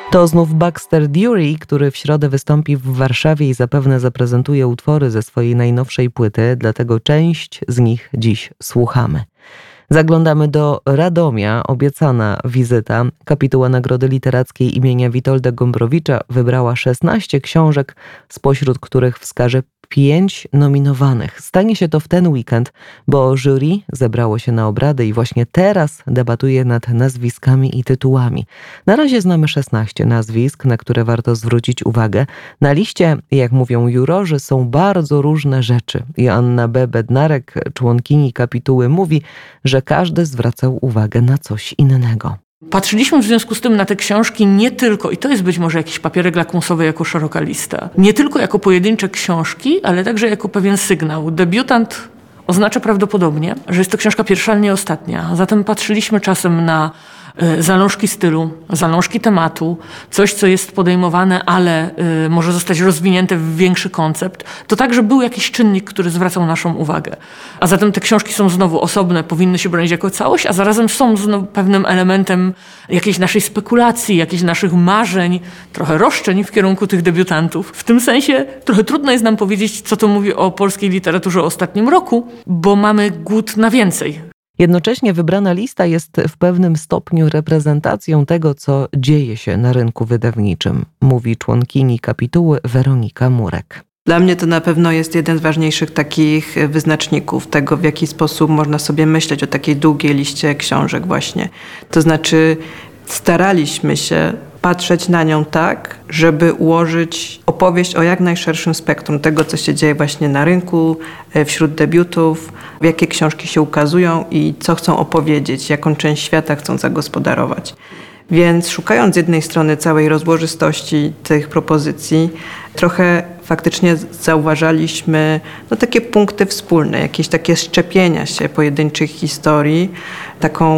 To znów Baxter Dury, który w środę wystąpi w Warszawie i zapewne zaprezentuje utwory ze swojej najnowszej płyty, dlatego część z nich dziś słuchamy. Zaglądamy do Radomia, obiecana wizyta. Kapituła Nagrody Literackiej imienia Witolda Gombrowicza wybrała 16 książek, spośród których wskaże 5 nominowanych. Stanie się to w ten weekend, bo jury zebrało się na obrady i właśnie teraz debatuje nad nazwiskami i tytułami. Na razie znamy 16 nazwisk, na które warto zwrócić uwagę. Na liście, jak mówią jurorzy, są bardzo różne rzeczy. Joanna B. Bednarek, członkini kapituły, mówi, że każdy zwracał uwagę na coś innego. Patrzyliśmy w związku z tym na te książki nie tylko, i to jest być może jakiś papierek lakmusowy jako szeroka lista, nie tylko jako pojedyncze książki, ale także jako pewien sygnał. Debiutant oznacza prawdopodobnie, że jest to książka pierwsza, ale nie ostatnia. Zatem patrzyliśmy czasem na zalążki stylu, zalążki tematu, coś, co jest podejmowane, ale może zostać rozwinięte w większy koncept, to także był jakiś czynnik, który zwracał naszą uwagę. A zatem te książki są znowu osobne, powinny się bronić jako całość, a zarazem są znowu pewnym elementem jakiejś naszej spekulacji, jakichś naszych marzeń, trochę roszczeń w kierunku tych debiutantów. W tym sensie trochę trudno jest nam powiedzieć, co to mówi o polskiej literaturze o ostatnim roku, bo mamy głód na więcej. Jednocześnie wybrana lista jest w pewnym stopniu reprezentacją tego, co dzieje się na rynku wydawniczym, mówi członkini kapituły Weronika Murek. Dla mnie to na pewno jest jeden z ważniejszych takich wyznaczników tego, w jaki sposób można sobie myśleć o takiej długiej liście książek właśnie. To znaczy staraliśmy się patrzeć na nią tak, żeby ułożyć opowieść o jak najszerszym spektrum tego, co się dzieje właśnie na rynku, wśród debiutów, jakie książki się ukazują i co chcą opowiedzieć, jaką część świata chcą zagospodarować. Więc szukając z jednej strony całej rozłożystości tych propozycji, trochę faktycznie zauważaliśmy takie punkty wspólne, jakieś takie szczepienia się pojedynczych historii, taką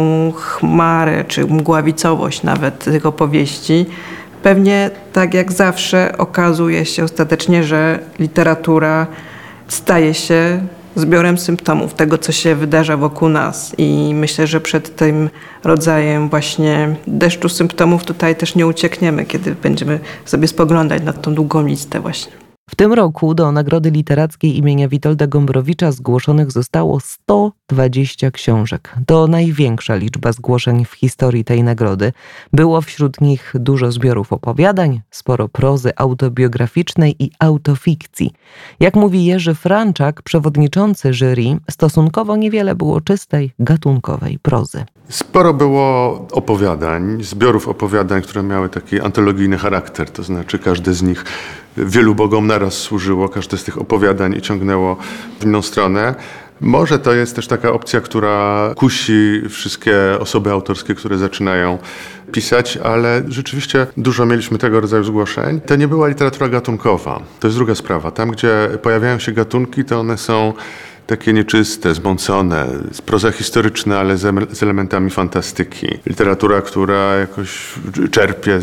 chmarę czy mgławicowość nawet tych opowieści. Pewnie tak jak zawsze okazuje się ostatecznie, że literatura staje się zbiorem symptomów tego, co się wydarza wokół nas. I myślę, że przed tym rodzajem właśnie deszczu symptomów tutaj też nie uciekniemy, kiedy będziemy sobie spoglądać na tą długą listę właśnie. W tym roku do Nagrody Literackiej imienia Witolda Gombrowicza zgłoszonych zostało 120 książek. To największa liczba zgłoszeń w historii tej nagrody. Było wśród nich dużo zbiorów opowiadań, sporo prozy autobiograficznej i autofikcji. Jak mówi Jerzy Franczak, przewodniczący jury, stosunkowo niewiele było czystej, gatunkowej prozy. Sporo było opowiadań, zbiorów opowiadań, które miały taki antologijny charakter, to znaczy każde z nich wielu bogom naraz służyło, każde z tych opowiadań i ciągnęło w inną stronę. Może to jest też taka opcja, która kusi wszystkie osoby autorskie, które zaczynają pisać, ale rzeczywiście dużo mieliśmy tego rodzaju zgłoszeń. To nie była literatura gatunkowa. To jest druga sprawa. Tam, gdzie pojawiają się gatunki, to one są takie nieczyste, zmącone, proza historyczna, ale z elementami fantastyki. Literatura, która jakoś czerpie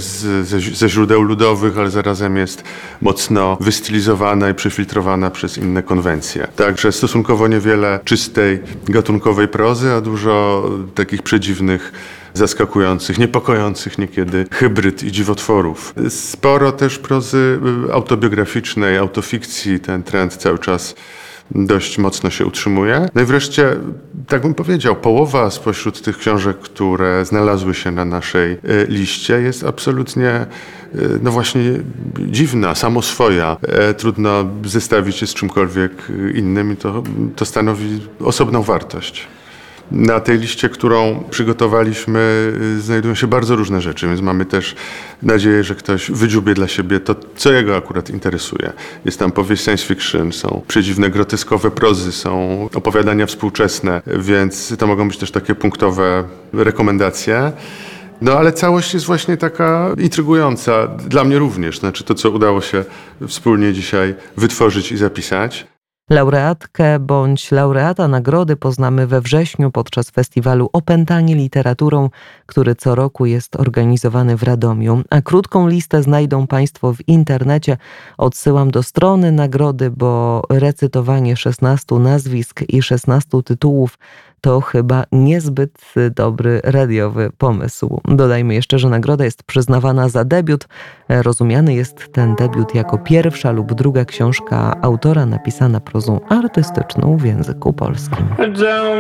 ze źródeł ludowych, ale zarazem jest mocno wystylizowana i przefiltrowana przez inne konwencje. Także stosunkowo niewiele czystej, gatunkowej prozy, a dużo takich przedziwnych, zaskakujących, niepokojących niekiedy hybryd i dziwotworów. Sporo też prozy autobiograficznej, autofikcji. Ten trend cały czas dość mocno się utrzymuje. No i wreszcie, tak bym powiedział, połowa spośród tych książek, które znalazły się na naszej liście, jest absolutnie, właśnie dziwna, samoswoja. Trudno zestawić się z czymkolwiek innym i to stanowi osobną wartość. Na tej liście, którą przygotowaliśmy, znajdują się bardzo różne rzeczy, więc mamy też nadzieję, że ktoś wydziubie dla siebie to, co jego akurat interesuje. Jest tam powieść science fiction, są przedziwne, groteskowe prozy, są opowiadania współczesne, więc to mogą być też takie punktowe rekomendacje. No ale całość jest właśnie taka intrygująca, dla mnie również, znaczy to, co udało się wspólnie dzisiaj wytworzyć i zapisać. Laureatkę bądź laureata nagrody poznamy we wrześniu podczas festiwalu Opętani literaturą, który co roku jest organizowany w Radomiu, a krótką listę znajdą Państwo w internecie. Odsyłam do strony nagrody, bo recytowanie 16 nazwisk i 16 tytułów to chyba niezbyt dobry radiowy pomysł. Dodajmy jeszcze, że nagroda jest przyznawana za debiut. Rozumiany jest ten debiut jako pierwsza lub druga książka autora napisana prozą artystyczną w języku polskim.